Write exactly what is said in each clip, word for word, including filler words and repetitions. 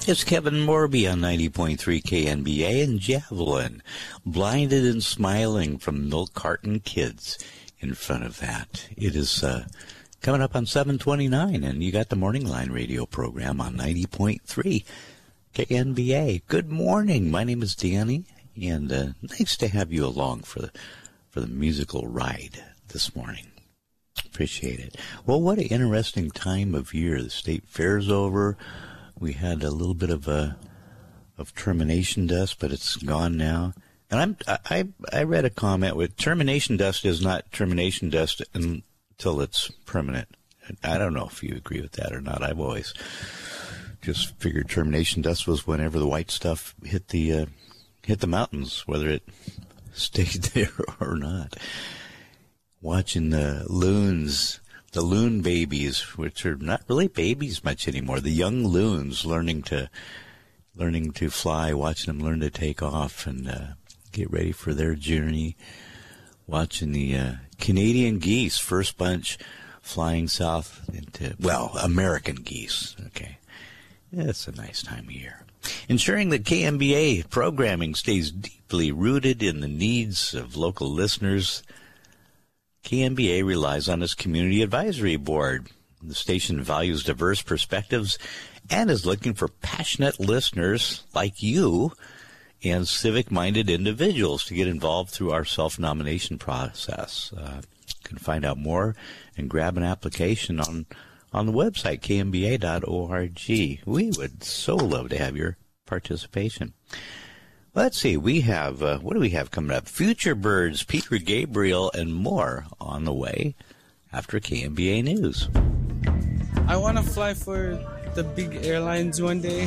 It's Kevin Morby on ninety point three K N B A and Javelin, blinded and smiling from Milk Carton Kids in front of that. It is uh, coming up on seven twenty-nine, and you got the Morning Line radio program on ninety point three K N B A. Good morning. My name is Danny, and uh, nice to have you along for the, for the musical ride this morning. Appreciate it. Well, what an interesting time of year. The state fair's over. We had a little bit of a of termination dust, but it's gone now. And I'm I I read a comment with termination dust is not termination dust until it's permanent. I don't know if you agree with that or not. I've always just figured termination dust was whenever the white stuff hit the uh, hit the mountains, whether it stayed there or not. Watching the loons. The loon babies, which are not really babies much anymore, the young loons learning to learning to fly, watching them learn to take off and uh, get ready for their journey. Watching the uh, Canadian geese, first bunch flying south into, well, American geese. Okay, yeah, it's a nice time of year. Ensuring that K M B A programming stays deeply rooted in the needs of local listeners, K M B A relies on its Community Advisory Board. The station values diverse perspectives and is looking for passionate listeners like you and civic-minded individuals to get involved through our self-nomination process. Uh, you can find out more and grab an application on, on the website, k m b a dot org. We would so love to have your participation. Let's see, we have, uh, what do we have coming up? Future Birds, Peter Gabriel, and more on the way after K M B A News. I want to fly for the big airlines one day.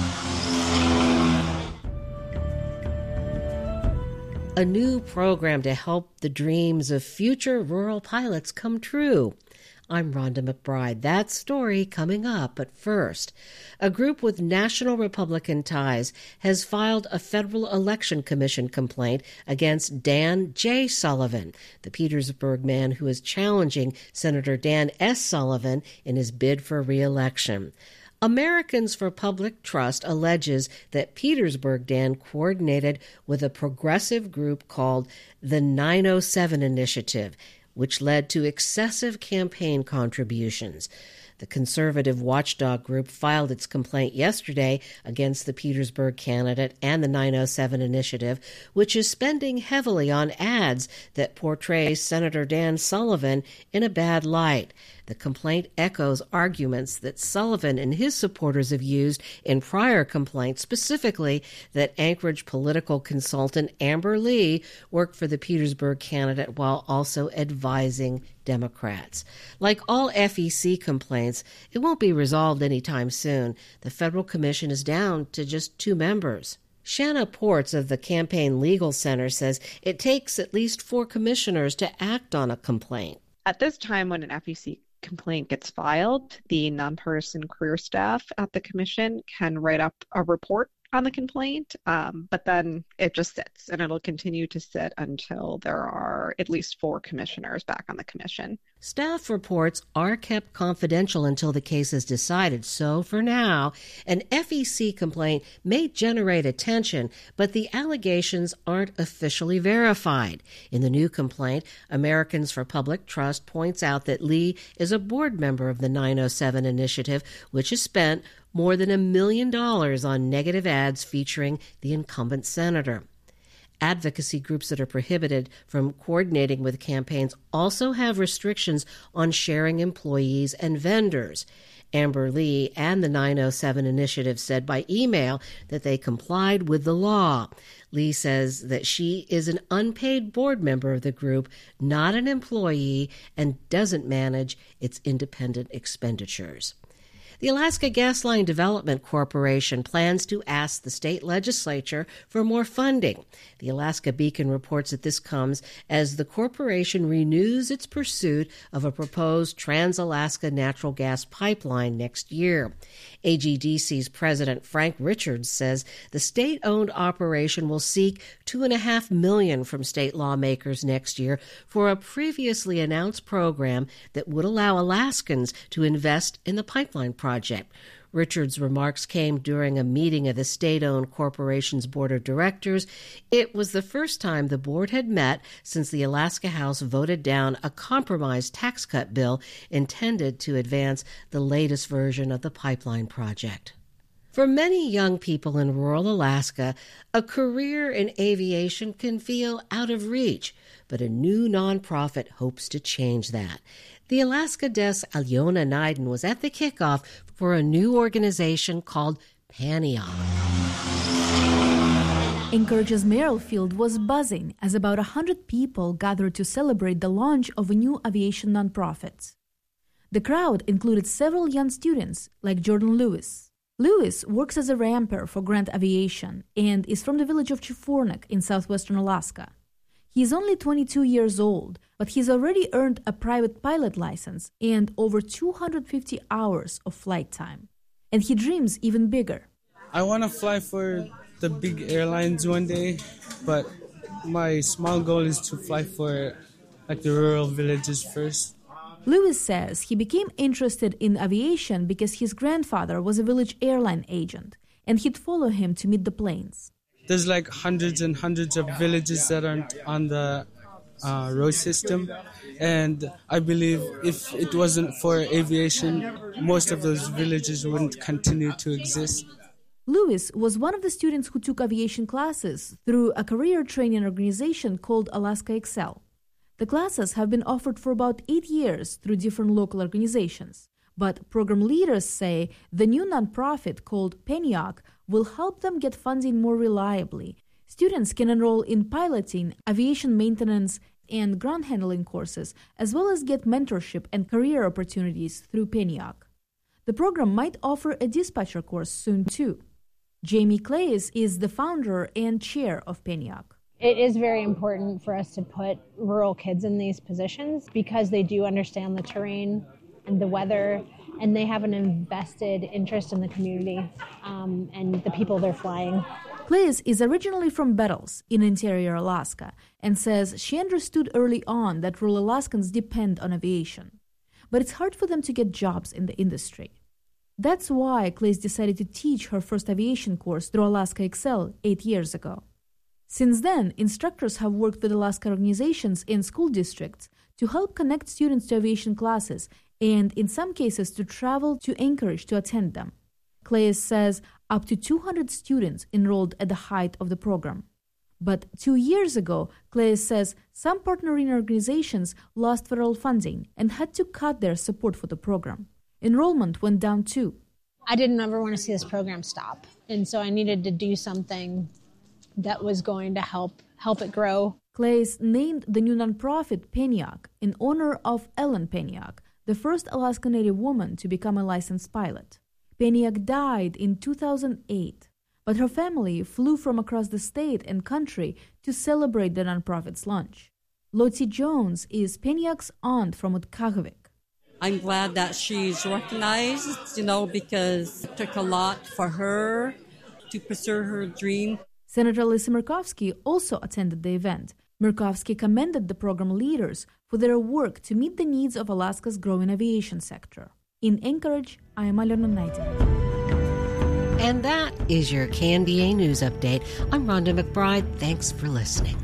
A new program to help the dreams of future rural pilots come true. I'm Rhonda McBride. That story coming up. But first, a group with national Republican ties has filed a Federal Election Commission complaint against Dan J. Sullivan, the Petersburg man who is challenging Senator Dan S. Sullivan in his bid for re-election. Americans for Public Trust alleges that Petersburg Dan coordinated with a progressive group called the nine oh seven Initiative, which led to excessive campaign contributions. The conservative watchdog group filed its complaint yesterday against the Petersburg candidate and the nine oh seven Initiative, which is spending heavily on ads that portray Senator Dan Sullivan in a bad light. The complaint echoes arguments that Sullivan and his supporters have used in prior complaints, specifically that Anchorage political consultant Amber Lee worked for the Petersburg candidate while also advising Democrats. Like all F E C complaints, it won't be resolved anytime soon. The Federal Commission is down to just two members. Shanna Ports of the Campaign Legal Center says it takes at least four commissioners to act on a complaint. At this time, when an F E C complaint gets filed, the nonpartisan career staff at the commission can write up a report on the complaint, um, but then it just sits, and it'll continue to sit until there are at least four commissioners back on the commission. Staff reports are kept confidential until the case is decided, so for now, an F E C complaint may generate attention, but the allegations aren't officially verified. In the new complaint, Americans for Public Trust points out that Lee is a board member of the nine oh seven Initiative, which has spent more than a million dollars on negative ads featuring the incumbent senator. Advocacy groups that are prohibited from coordinating with campaigns also have restrictions on sharing employees and vendors. Amber Lee and the nine oh seven Initiative said by email that they complied with the law. Lee says that she is an unpaid board member of the group, not an employee, and doesn't manage its independent expenditures. The Alaska Gasline Development Corporation plans to ask the state legislature for more funding. The Alaska Beacon reports that this comes as the corporation renews its pursuit of a proposed Trans-Alaska natural gas pipeline next year. A G D C's president Frank Richards says the state-owned operation will seek two and a half million dollars from state lawmakers next year for a previously announced program that would allow Alaskans to invest in the pipeline project. Richard's remarks came during a meeting of the state-owned corporation's board of directors. It was the first time the board had met since the Alaska House voted down a compromise tax cut bill intended to advance the latest version of the pipeline project. For many young people in rural Alaska, a career in aviation can feel out of reach, but a new nonprofit hopes to change that. The Alaska Desk's Alyona Naiden was at the kickoff for a new organization called PANIOC. Anchorage's Merrill was buzzing as about one hundred people gathered to celebrate the launch of a new aviation nonprofit. The crowd included several young students like Jordan Lewis. Lewis works as a ramper for Grant Aviation and is from the village of Chifornik in southwestern Alaska. He is only twenty-two years old, but he's already earned a private pilot license and over two hundred fifty hours of flight time. And he dreams even bigger. I want to fly for the big airlines one day, but my small goal is to fly for like the rural villages first. Lewis says he became interested in aviation because his grandfather was a village airline agent, and he'd follow him to meet the planes. There's like hundreds and hundreds of villages that aren't on the uh, road system, and I believe if it wasn't for aviation, most of those villages wouldn't continue to exist. Lewis was one of the students who took aviation classes through a career training organization called Alaska Excel. The classes have been offered for about eight years through different local organizations, but program leaders say the new nonprofit called PANIOC will help them get funding more reliably. Students can enroll in piloting, aviation maintenance, and ground handling courses, as well as get mentorship and career opportunities through PANIOC. The program might offer a dispatcher course soon, too. Jamie Clays is the founder and chair of PANIOC. It is very important for us to put rural kids in these positions because they do understand the terrain and the weather, and they have an invested interest in the community um, and the people they're flying. Clays is originally from Bettles in interior Alaska and says she understood early on that rural Alaskans depend on aviation. But it's hard for them to get jobs in the industry. That's why Clays decided to teach her first aviation course through Alaska Excel eight years ago. Since then, instructors have worked with Alaska organizations and school districts to help connect students to aviation classes and, in some cases, to travel to Anchorage to attend them. Clays says up to two hundred students enrolled at the height of the program. But two years ago, Clays says some partnering organizations lost federal funding and had to cut their support for the program. Enrollment went down too. I didn't ever want to see this program stop, and so I needed to do something that was going to help help it grow. Clays named the new nonprofit PANIOC in honor of Ellen PANIOC, the first Alaska Native woman to become a licensed pilot. PANIOC died in two thousand eight, but her family flew from across the state and country to celebrate the nonprofit's launch. Lottie Jones is PANIOC's aunt from Utkahovik. I'm glad that she's recognized, you know, because it took a lot for her to pursue her dream. Senator Lisa Murkowski also attended the event. Murkowski commended the program leaders for their work to meet the needs of Alaska's growing aviation sector. In Anchorage, I am Alyona Naiden. And that is your K N B A News Update. I'm Rhonda McBride. Thanks for listening.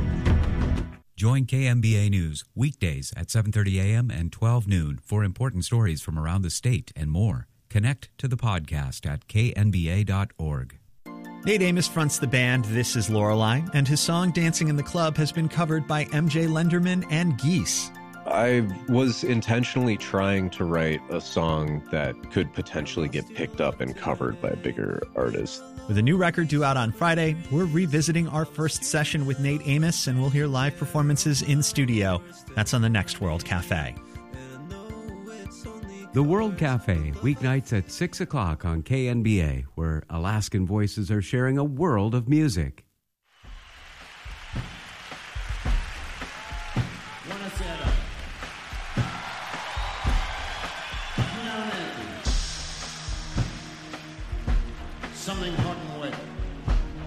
Join K N B A News weekdays at seven thirty a.m. and twelve noon for important stories from around the state and more. Connect to the podcast at k n b a dot org. Nate Amos fronts the band This Is Lorelei, and his song Dancing in the Club has been covered by M J Lenderman and Geese. I was intentionally trying to write a song that could potentially get picked up and covered by a bigger artist. With a new record due out on Friday, we're revisiting our first session with Nate Amos, and we'll hear live performances in studio. That's on the Next World Cafe. The World Cafe, weeknights at six o'clock on K N B A, where Alaskan voices are sharing a world of music. Something hot